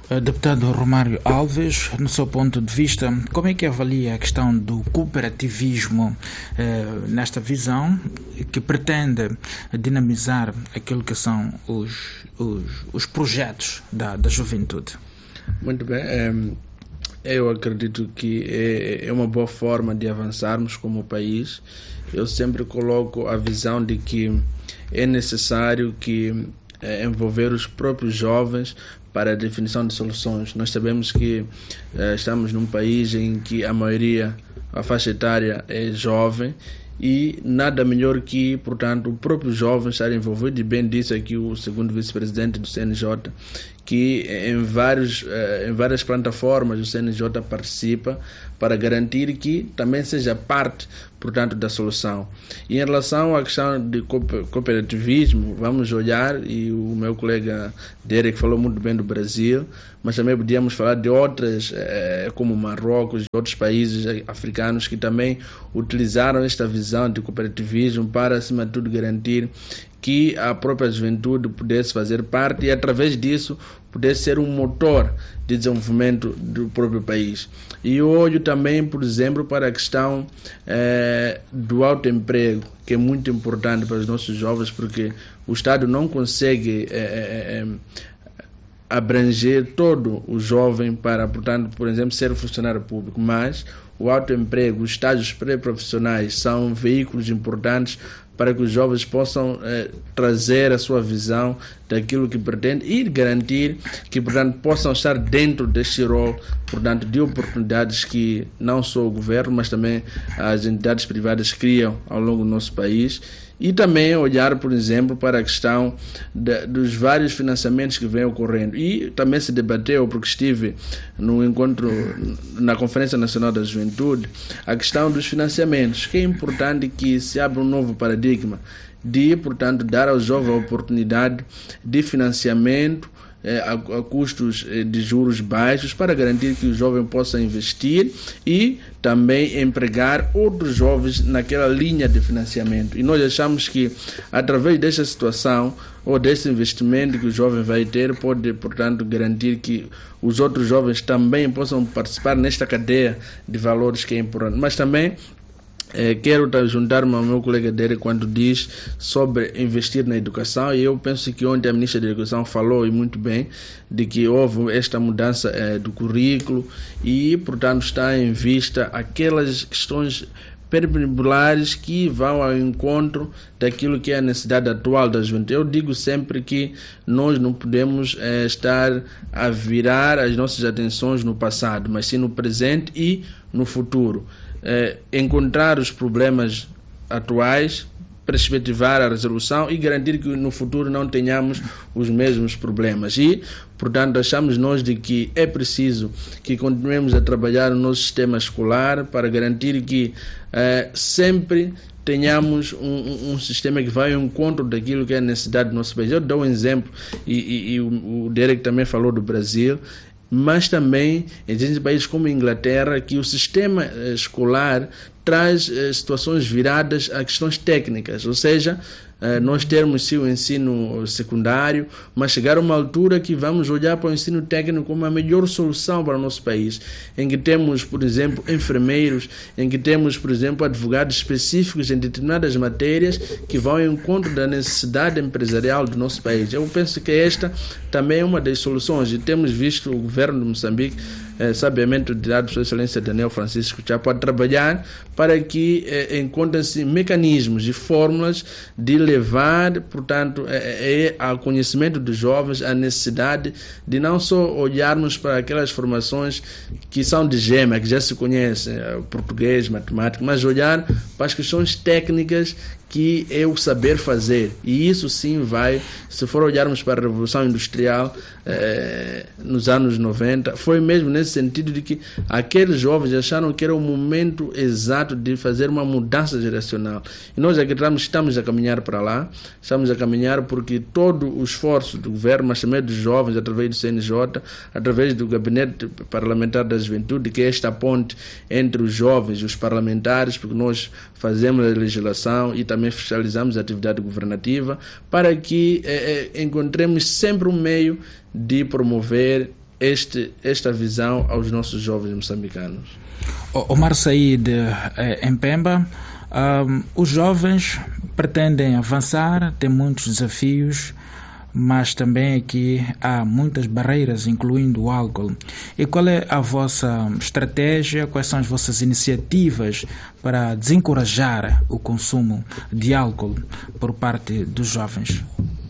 Deputado Romário Alves, no seu ponto de vista, como é que avalia a questão do cooperativismo nesta visão que pretende dinamizar aquilo que são os projetos da juventude?
Muito bem. Eu acredito que é uma boa forma de avançarmos como país. Eu sempre coloco a visão de que é necessário que envolver os próprios jovens para a definição de soluções. Nós sabemos que estamos num país em que a maioria, a faixa etária é jovem, e nada melhor que, portanto, o próprio jovem estar envolvido, e bem disse aqui o segundo vice-presidente do CNJ, que em várias plataformas o CNJ participa para garantir que também seja parte, portanto, da solução. E em relação à questão de cooperativismo, vamos olhar, e o meu colega Derek falou muito bem do Brasil, mas também podíamos falar de outras, como Marrocos e outros países africanos que também utilizaram esta visão de cooperativismo para, acima de tudo, garantir que a própria juventude pudesse fazer parte e, através disso, pudesse ser um motor de desenvolvimento do próprio país. E eu olho também, por exemplo, para a questão do autoemprego, que é muito importante para os nossos jovens, porque o Estado não consegue abranger todo o jovem para, portanto, por exemplo, ser funcionário público, mas o autoemprego, os estágios pré-profissionais são veículos importantes para que os jovens possam trazer a sua visão daquilo que pretendem e garantir que, portanto, possam estar dentro deste rol, portanto, de oportunidades que não só o governo, mas também as entidades privadas criam ao longo do nosso país. E também olhar, por exemplo, para a questão dos vários financiamentos que vêm ocorrendo. E também se debateu, porque estive no encontro, na Conferência Nacional da Juventude, a questão dos financiamentos, que é importante que se abra um novo paradigma de, portanto, dar aos jovens a oportunidade de financiamento a custos de juros baixos para garantir que o jovem possa investir e também empregar outros jovens naquela linha de financiamento. E nós achamos que, através desta situação ou desse investimento que o jovem vai ter, pode, portanto, garantir que os outros jovens também possam participar nesta cadeia de valores que é importante. Mas também quero juntar-me ao meu colega dele quando diz sobre investir na educação, e eu penso que ontem a ministra da Educação falou, e muito bem, de que houve esta mudança do currículo e, portanto, está em vista aquelas questões perpendiculares que vão ao encontro daquilo que é a necessidade atual da juventude. Eu digo sempre que nós não podemos estar a virar as nossas atenções no passado, mas sim no presente e no futuro. Encontrar os problemas atuais, perspectivar a resolução e garantir que no futuro não tenhamos os mesmos problemas. E, portanto, achamos nós de que é preciso que continuemos a trabalhar no nosso sistema escolar para garantir que sempre tenhamos um sistema que vai ao encontro daquilo que é a necessidade do nosso país. Eu dou um exemplo, e o Derek também falou do Brasil, mas também existem países como a Inglaterra que o sistema escolar traz situações viradas a questões técnicas, ou seja, nós termos sim o ensino secundário, mas chegar a uma altura que vamos olhar para o ensino técnico como a melhor solução para o nosso país, em que temos, por exemplo, enfermeiros, em que temos, por exemplo, advogados específicos em determinadas matérias que vão ao encontro da necessidade empresarial do nosso país. Eu penso que esta também é uma das soluções, e temos visto o governo de Moçambique, sabiamente liderado por Sua Excelência Daniel Francisco Chapo, a trabalhar para que encontrem-se mecanismos e fórmulas de levar, portanto, ao conhecimento dos jovens a necessidade de não só olharmos para aquelas formações que são de gema, que já se conhecem, português, matemática, mas olhar para as questões técnicas que é o saber fazer. E isso sim vai, se for olharmos para a Revolução Industrial nos anos 90, foi mesmo nesse sentido de que aqueles jovens acharam que era o momento exato de fazer uma mudança geracional. E nós acreditamos que estamos a caminhar para lá, estamos a caminhar porque todo o esforço do governo, mas também dos jovens, através do CNJ, através do Gabinete Parlamentar da Juventude, que é esta ponte entre os jovens e os parlamentares, porque nós fazemos a legislação e também fiscalizamos a atividade governativa, para que encontremos sempre um meio de promover esta visão aos nossos jovens moçambicanos.
Omar Said, em Pemba, os jovens pretendem avançar, têm muitos desafios, mas também aqui há muitas barreiras, incluindo o álcool. E qual é a vossa estratégia, quais são as vossas iniciativas para desencorajar o consumo de álcool por parte dos jovens?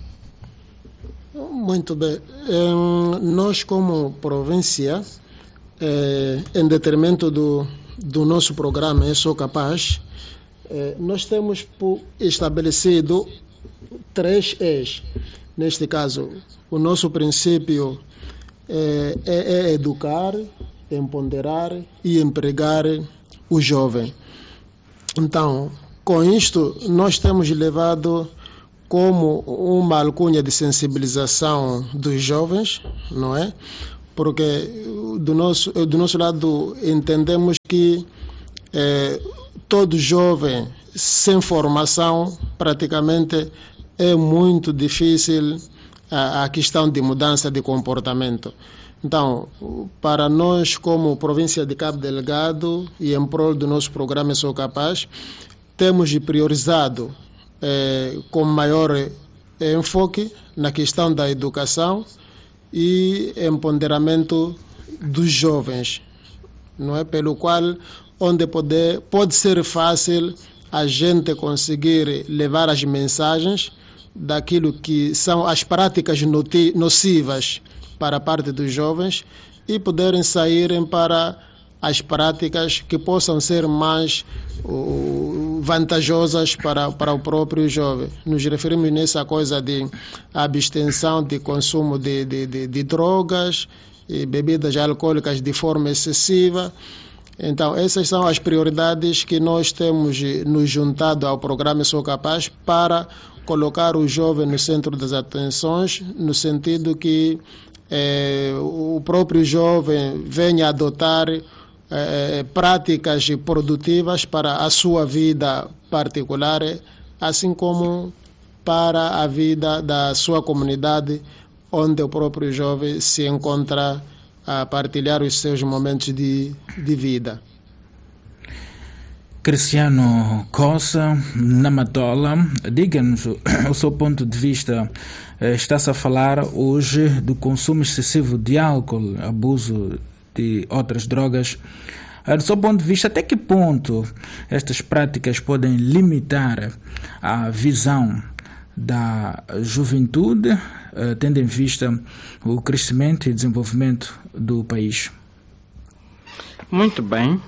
Muito bem. Nós, como província, em detrimento do nosso programa Eu Sou Capaz, nós temos estabelecido 3 eixos. Neste caso, o nosso princípio é educar, empoderar e empregar o jovem. Então, com isto, nós temos levado como uma alcunha de sensibilização dos jovens, não é? Porque do nosso lado entendemos que todo jovem sem formação praticamente é muito difícil a questão de mudança de comportamento. Então, para nós, como província de Cabo Delgado e em prol do nosso programa Eu Sou Capaz, temos priorizado com maior enfoque na questão da educação e empoderamento dos jovens, não é? Pelo qual pode ser fácil a gente conseguir levar as mensagens daquilo que são as práticas nocivas para a parte dos jovens e poderem saírem para as práticas que possam ser mais vantajosas para o próprio jovem. Nos referimos nessa coisa de abstenção de consumo de drogas e bebidas alcoólicas de forma excessiva. Então, essas são as prioridades que nós temos nos juntado ao programa Eu Sou Capaz para colocar o jovem no centro das atenções, no sentido que o próprio jovem venha adotar práticas produtivas para a sua vida particular, assim como para a vida da sua comunidade, onde o próprio jovem se encontra a partilhar os seus momentos de vida.
Cristiano Cossa, na Matola, diga-nos o seu ponto de vista. Está-se a falar hoje do consumo excessivo de álcool, abuso de outras drogas. Do seu ponto de vista, até que ponto estas práticas podem limitar a visão da juventude, tendo em vista o crescimento e desenvolvimento do país?
Muito bem.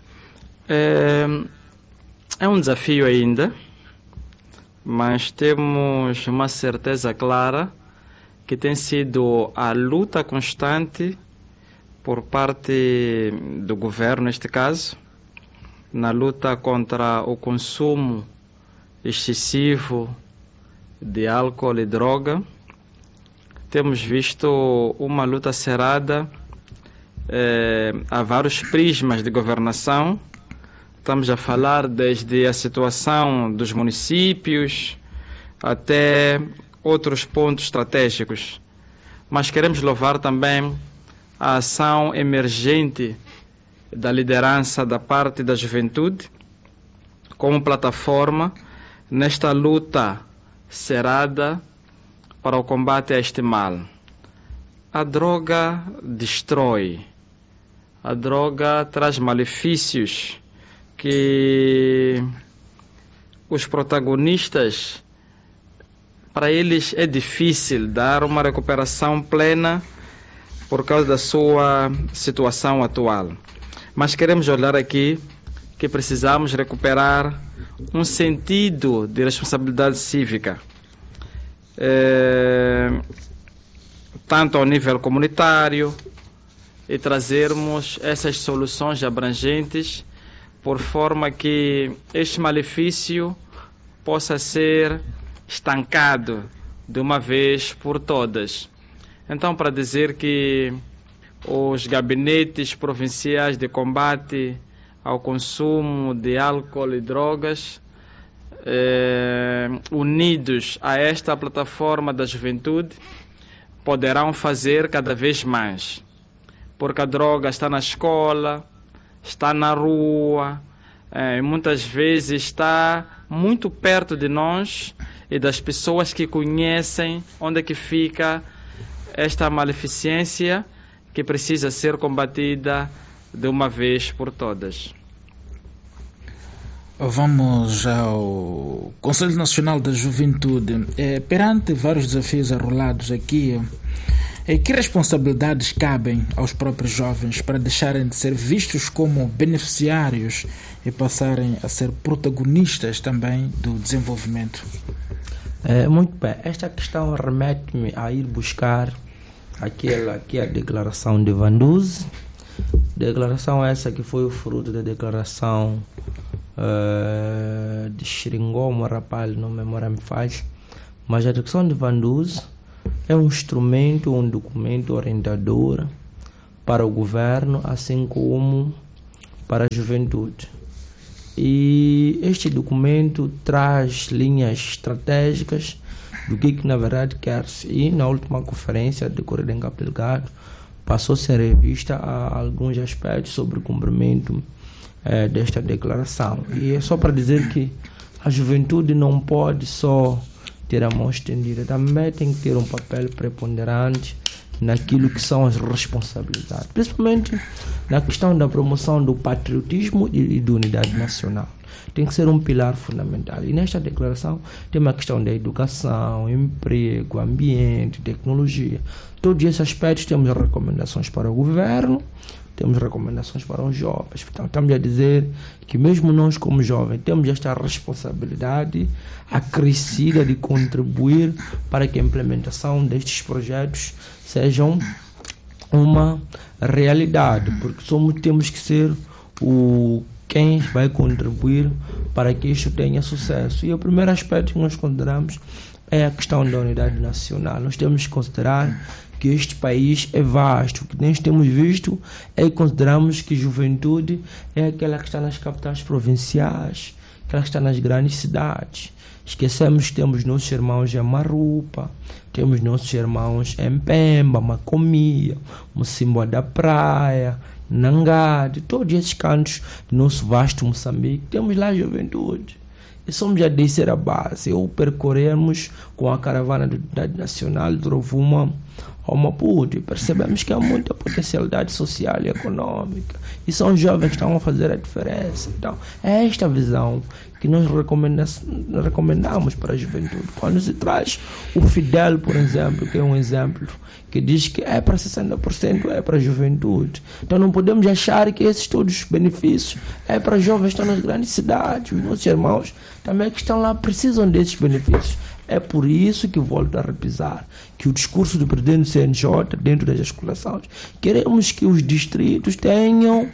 É um desafio ainda, mas temos uma certeza clara que tem sido a luta constante por parte do governo, neste caso, na luta contra o consumo excessivo de álcool e droga. Temos visto uma luta acirrada a vários prismas de governação. Estamos a falar desde a situação dos municípios até outros pontos estratégicos. Mas queremos louvar também a ação emergente da liderança da parte da juventude como plataforma nesta luta cerrada para o combate a este mal. A droga destrói. A droga traz malefícios que os protagonistas, para eles é difícil dar uma recuperação plena por causa da sua situação atual. Mas queremos olhar aqui que precisamos recuperar um sentido de responsabilidade cívica, tanto ao nível comunitário, e trazermos essas soluções abrangentes por forma que este malefício possa ser estancado de uma vez por todas. Então, para dizer que os gabinetes provinciais de combate ao consumo de álcool e drogas, unidos a esta plataforma da juventude, poderão fazer cada vez mais. porque a droga está na escola, está na rua, e muitas vezes está muito perto de nós e das pessoas que conhecem onde é que fica esta maleficência que precisa ser combatida de uma vez por todas.
Vamos ao Conselho Nacional da Juventude. Perante vários desafios arrolados aqui, que responsabilidades cabem aos próprios jovens para deixarem de ser vistos como beneficiários e passarem a ser protagonistas também do desenvolvimento?
Muito bem, esta questão remete-me a ir buscar aquela que é a declaração de Vanduz, declaração essa que foi o fruto da declaração de Xiringó, Morapal, não memória me faz, mas a declaração de Vanduz é um instrumento, um documento orientador para o governo, assim como para a juventude. E este documento traz linhas estratégicas do que na verdade quer-se. E na última conferência decorrida em Cabo Delgado passou-se a revista a alguns aspectos sobre o cumprimento desta declaração. E é só para dizer que a juventude não pode só ter a mão estendida, também tem que ter um papel preponderante naquilo que são as responsabilidades, principalmente na questão da promoção do patriotismo e da unidade nacional. Tem que ser um pilar fundamental. E nesta declaração tem uma questão da educação, emprego, ambiente, tecnologia. Todos esses aspectos temos recomendações para o governo, temos recomendações para os jovens. Então, estamos a dizer que mesmo nós como jovens temos esta responsabilidade acrescida de contribuir para que a implementação destes projetos sejam uma realidade, porque temos que ser quem vai contribuir para que isto tenha sucesso. E o primeiro aspecto que nós consideramos é a questão da unidade nacional. Nós temos que considerar que este país é vasto. O que nós temos visto é que consideramos que juventude é aquela que está nas capitais provinciais, aquela que está nas grandes cidades. Esquecemos que temos nossos irmãos em Marupa, temos nossos irmãos em Pemba, Macomia, Mocimboa da Praia, Nangade, todos esses cantos do nosso vasto Moçambique, temos lá a juventude. E somos a descer a base, ou percorremos com a caravana da Unidade Nacional de Rovuma ao Maputo, e percebemos que há muita potencialidade social e econômica, e são jovens que estão a fazer a diferença. Então, é esta visão que nós recomendamos para a juventude. Quando se traz o Fidel, por exemplo, que é um exemplo que diz que é para 60%, é para a juventude. Então não podemos achar que esses todos os benefícios é para jovens que estão nas grandes cidades. Os nossos irmãos também que estão lá precisam desses benefícios. É por isso que volto a repisar que o discurso do presidente do CNJ, dentro das articulações, queremos que os distritos tenham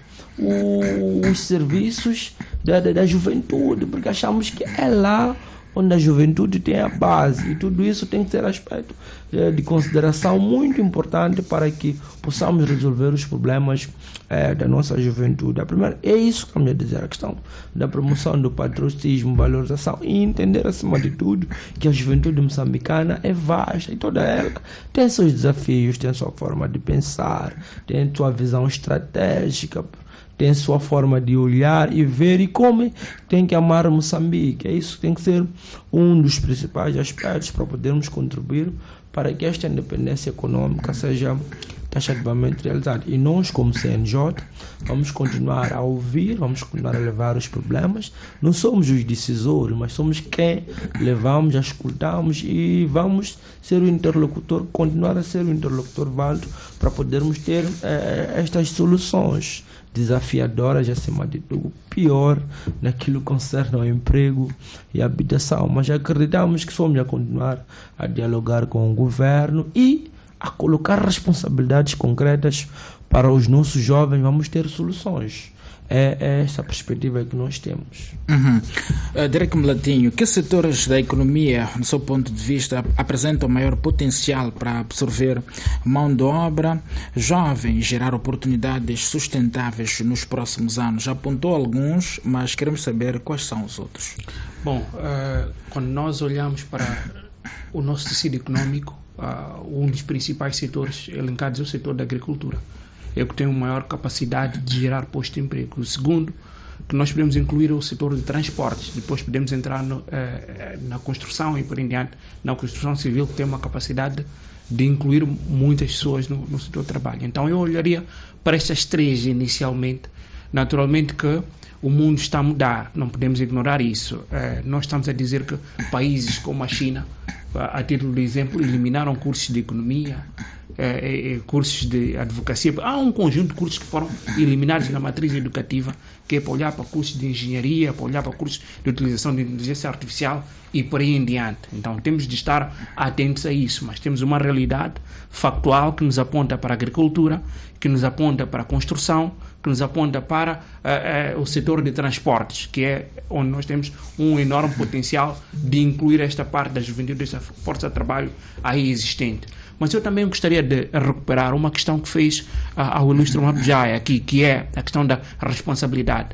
os serviços da juventude, porque achamos que é lá onde a juventude tem a base, e tudo isso tem que ser aspecto de consideração muito importante para que possamos resolver os problemas da nossa juventude. A primeira, é isso que eu ia dizer, a questão da promoção do patriotismo, valorização, e entender acima de tudo que a juventude moçambicana é vasta e toda ela tem seus desafios, tem sua forma de pensar, tem sua visão estratégica, tem sua forma de olhar e ver e como tem que amar Moçambique. Isso tem que ser um dos principais aspectos para podermos contribuir para que esta independência econômica seja taxativamente realizada. E nós, como CNJ, vamos continuar a ouvir, vamos continuar a levar os problemas. Não somos os decisores, mas somos quem levamos, escutamos e vamos ser o interlocutor, continuar a ser o interlocutor válido para podermos ter estas soluções desafiadoras, acima de tudo, pior naquilo que concerne ao emprego e habitação. Mas acreditamos que somos a continuar a dialogar com o governo e a colocar responsabilidades concretas para os nossos jovens. Vamos ter soluções. É essa perspectiva que nós temos.
Derek Mulatinho, que setores da economia, do seu ponto de vista, apresentam maior potencial para absorver mão de obra jovem e gerar oportunidades sustentáveis nos próximos anos? Já apontou alguns, mas queremos saber quais são os outros.
Bom, quando nós olhamos para o nosso tecido econômico, um dos principais setores elencados é o setor da agricultura. é o que tem maior capacidade de gerar postos de emprego. O segundo, que nós podemos incluir o setor de transportes, depois podemos entrar na construção e por em diante, na construção civil, que tem uma capacidade de incluir muitas pessoas no setor de trabalho. Então eu olharia para estas três inicialmente. Naturalmente que o mundo está a mudar, não podemos ignorar isso. Nós estamos a dizer que países como a China, a título de exemplo, eliminaram cursos de economia, cursos de advocacia. Há um conjunto de cursos que foram eliminados na matriz educativa, que é para olhar para cursos de engenharia, para olhar para cursos de utilização de inteligência artificial e por aí em diante. Então temos de estar atentos a isso, mas temos uma realidade factual que nos aponta para a agricultura, que nos aponta para a construção, que nos aponta para o setor de transportes, que é onde nós temos um enorme potencial de incluir esta parte da juventude, esta força de trabalho aí existente. Mas eu também gostaria de recuperar uma questão que fez ao ilustre Mabjai aqui, que é a questão da responsabilidade.